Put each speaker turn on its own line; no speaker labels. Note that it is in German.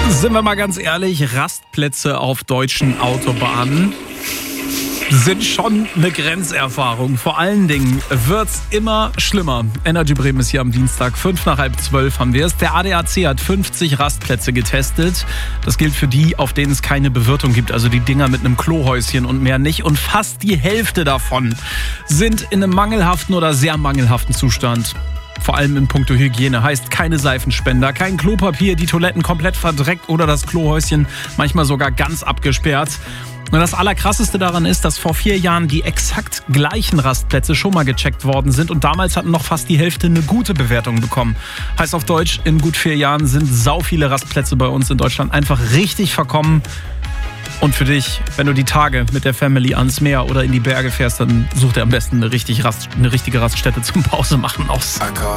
Sind wir mal ganz ehrlich, Rastplätze auf deutschen Autobahnen sind schon eine Grenzerfahrung. Vor allen Dingen wird's immer schlimmer. Energy Bremen ist hier am Dienstag, 11:55 haben wir es. Der ADAC hat 50 Rastplätze getestet. Das gilt für die, auf denen es keine Bewirtung gibt, also die Dinger mit einem Klohäuschen und mehr nicht. Und fast die Hälfte davon sind in einem mangelhaften oder sehr mangelhaften Zustand. Vor allem in puncto Hygiene. Heißt keine Seifenspender, kein Klopapier, die Toiletten komplett verdreckt oder das Klohäuschen manchmal sogar ganz abgesperrt. Und das Allerkrasseste daran ist, dass vor 4 Jahren die exakt gleichen Rastplätze schon mal gecheckt worden sind und damals hatten noch fast die Hälfte eine gute Bewertung bekommen. Heißt auf Deutsch, in gut 4 Jahren sind sau viele Rastplätze bei uns in Deutschland einfach richtig verkommen. Und für dich, wenn du die Tage mit der Family ans Meer oder in die Berge fährst, dann such dir am besten eine richtige Raststätte zum Pause machen aus.